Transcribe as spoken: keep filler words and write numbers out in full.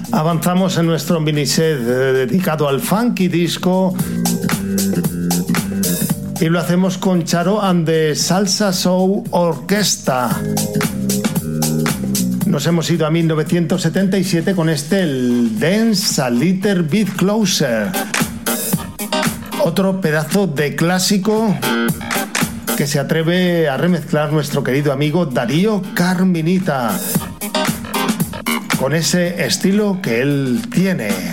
Avanzamos en nuestro miniset dedicado al funky disco y lo hacemos con Charo and the Salsa Soul Orquesta. Nos hemos ido a mil novecientos setenta y siete con este, el Dance a Little Bit Closer. Otro pedazo de clásico que se atreve a remezclar nuestro querido amigo Darío Carminita, con ese estilo que él tiene.